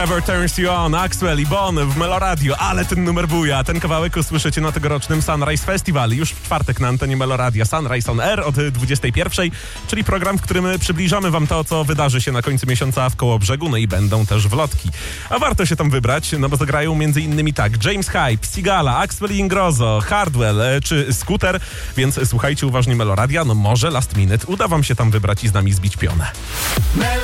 Ever Turns You On, Axwell i Bon w Meloradio, ale ten numer buja. Ten kawałek usłyszycie na tegorocznym Sunrise Festival już w czwartek na antenie Meloradia. Sunrise on Air od 21, czyli program, w którym przybliżamy wam to, co wydarzy się na końcu miesiąca w Kołobrzegu, no i będą też wlotki. A warto się tam wybrać, no bo zagrają m.in. tak James Hype, Sigala, Axwell Ingrosso, Hardwell czy Scooter, więc słuchajcie uważnie Meloradia, no może last minute uda wam się tam wybrać i z nami zbić pionę.